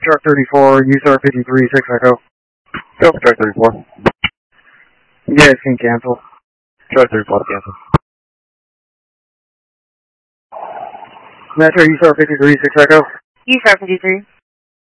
Chart 34, USAR 53, 6 Echo. Go for chart 34. You guys can cancel. Chart 34, cancel. Metro USAR 53, 6 Echo. USAR 53.